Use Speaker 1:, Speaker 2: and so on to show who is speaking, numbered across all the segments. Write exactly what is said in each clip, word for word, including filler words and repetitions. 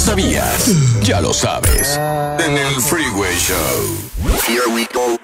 Speaker 1: sabías? Ya lo sabes. En el Freeway Show. Here we go.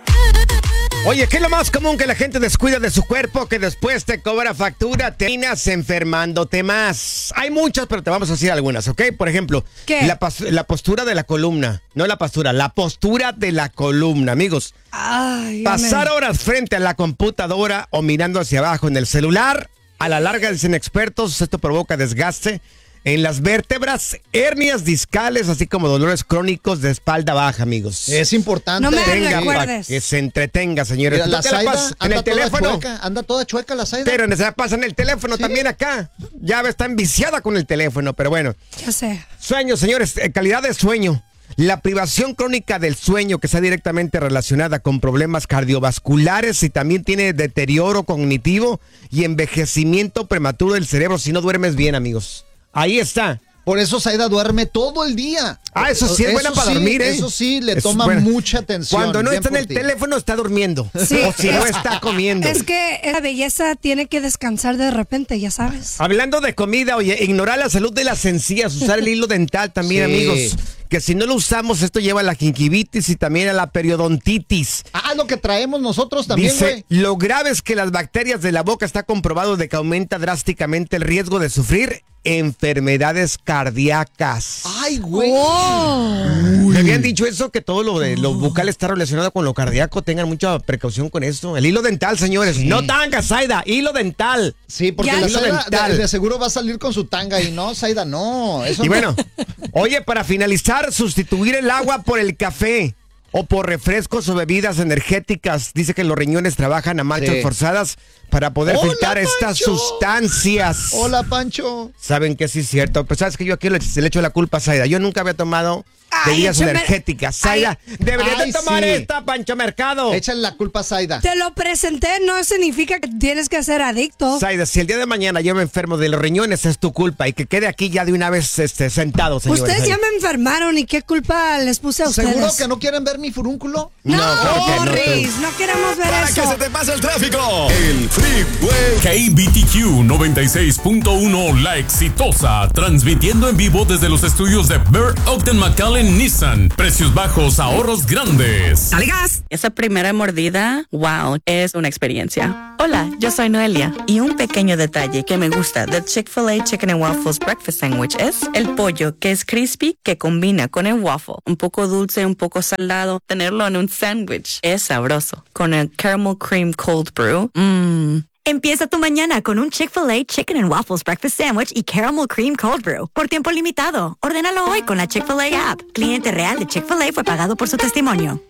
Speaker 2: Oye, ¿qué es lo más común que la gente descuida de su cuerpo que después te cobra factura, terminas enfermándote más? Hay muchas, pero te vamos a decir algunas, ¿ok? Por ejemplo,
Speaker 3: ¿Qué?
Speaker 2: La, pas- la postura de la columna. No la postura, la postura de la columna, amigos.
Speaker 3: Ay,
Speaker 2: Pasar
Speaker 3: amén.
Speaker 2: horas frente a la computadora o mirando hacia abajo en el celular, a la larga, dicen expertos, esto provoca desgaste en las vértebras, hernias discales, así como dolores crónicos de espalda baja, amigos.
Speaker 4: Es importante.
Speaker 3: No me
Speaker 2: Tenga
Speaker 3: recuerdes.
Speaker 2: para que se entretenga, señores.
Speaker 4: Mira,
Speaker 2: ¿Tú
Speaker 4: la
Speaker 2: te la
Speaker 4: Zaida
Speaker 2: pasas en
Speaker 4: anda
Speaker 2: el
Speaker 4: toda
Speaker 2: teléfono?
Speaker 4: chueca, anda toda chueca la Zaida.
Speaker 2: Pero se la pasa en el teléfono
Speaker 4: Sí.
Speaker 2: también acá. Ya está enviciada con el teléfono, pero bueno.
Speaker 3: Ya sé.
Speaker 2: Sueño, señores, eh, calidad de sueño. La privación crónica del sueño que está directamente relacionada con problemas cardiovasculares y también tiene deterioro cognitivo y envejecimiento prematuro del cerebro si no duermes bien, amigos. Ahí está.
Speaker 4: Por eso Zaida duerme todo el día.
Speaker 2: Ah, eso sí es buena para
Speaker 4: sí,
Speaker 2: dormir, ¿eh?
Speaker 4: Eso sí, le
Speaker 2: Es
Speaker 4: toma
Speaker 2: buena.
Speaker 4: mucha atención.
Speaker 2: Cuando no
Speaker 4: Bien
Speaker 2: está en
Speaker 4: por
Speaker 2: el
Speaker 4: ti.
Speaker 2: teléfono, está durmiendo.
Speaker 3: Sí,
Speaker 2: O si no,
Speaker 3: es-
Speaker 2: está comiendo.
Speaker 3: Es que la belleza tiene que descansar de repente, ya sabes.
Speaker 2: Hablando de comida, oye, ignorar la salud de las encías, usar el hilo dental también,
Speaker 4: Sí.
Speaker 2: amigos. Que si no lo usamos, esto lleva a la gingivitis y también a la periodontitis.
Speaker 4: Ah, lo que traemos nosotros también,
Speaker 2: Dice,
Speaker 4: güey.
Speaker 2: lo grave es que las bacterias de la boca está comprobado de que aumenta drásticamente el riesgo de sufrir enfermedades cardíacas.
Speaker 4: Ay, güey.
Speaker 3: Oh.
Speaker 2: Me habían dicho eso, que todo lo de lo bucal está relacionado con lo cardíaco. Tengan mucha precaución con esto. El hilo dental, señores. No tanga, Zaida, hilo dental.
Speaker 4: Sí, porque
Speaker 3: Ya.
Speaker 4: la
Speaker 2: Hilo
Speaker 4: Zaida
Speaker 2: dental.
Speaker 4: de, de seguro va a salir con su tanga y no, Zaida, no. Eso
Speaker 2: Y
Speaker 4: no.
Speaker 2: bueno, oye, para finalizar, sustituir el agua por el café o por refrescos o bebidas energéticas. Dice que los riñones trabajan a marchas
Speaker 4: Sí.
Speaker 2: forzadas para poder
Speaker 4: ¡Hola,
Speaker 2: filtrar estas
Speaker 4: Pancho!
Speaker 2: sustancias.
Speaker 4: Hola, Pancho.
Speaker 2: Saben que sí es cierto. Pues sabes que yo aquí le, le echo la culpa a Zaida. Yo nunca había tomado
Speaker 3: Ay,
Speaker 2: bebidas
Speaker 3: échame-
Speaker 2: energéticas. Zaida, deberías
Speaker 4: Ay,
Speaker 2: de tomar
Speaker 4: sí.
Speaker 2: esta, Pancho Mercado.
Speaker 4: Échale la culpa a Zaida.
Speaker 3: Te lo presenté, no significa que tienes que ser adicto.
Speaker 2: Zaida, si el día de mañana yo me enfermo de los riñones, es tu culpa. Y que quede aquí ya de una vez este, sentado, señores.
Speaker 3: Ustedes ya me enfermaron y qué culpa les puse a ustedes.
Speaker 4: ¿Seguro que no quieren ver mi furúnculo?
Speaker 3: No,
Speaker 2: claro que no,
Speaker 3: Riz, no, queremos ver
Speaker 1: Para que
Speaker 3: eso.
Speaker 1: se te pase el tráfico. El Freeway.
Speaker 5: K B T Q noventa y seis punto uno La Exitosa, transmitiendo en vivo desde los estudios de Burt Ogden McAllen Nissan. Precios bajos, ahorros grandes.
Speaker 6: Esa primera mordida, wow, es una experiencia. Hola, yo soy Noelia y un pequeño detalle que me gusta del Chick-fil-A Chicken and Waffles Breakfast Sandwich es el pollo que es crispy que combina con el waffle. Un poco dulce, un poco salado. Tenerlo en un sándwich es sabroso. Con el caramel cream cold brew, mmm.
Speaker 7: Empieza tu mañana con un Chick-fil-A Chicken and Waffles Breakfast Sandwich y Caramel Cream Cold Brew. Por tiempo limitado. Ordénalo hoy con la Chick-fil-A app. Cliente real de Chick-fil-A fue pagado por su testimonio.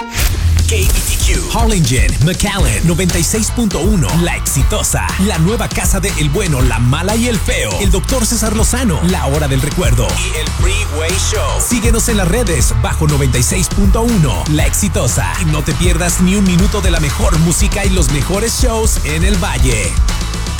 Speaker 8: K B T Q, Harlingen, McAllen, noventa y seis punto uno, La Exitosa, la nueva casa de El Bueno, La Mala y El Feo, el doctor César Lozano, La Hora del Recuerdo y el Freeway Show. Síguenos en las redes bajo noventa y seis punto uno, La Exitosa, y no te pierdas ni un minuto de la mejor música y los mejores shows en el Valle.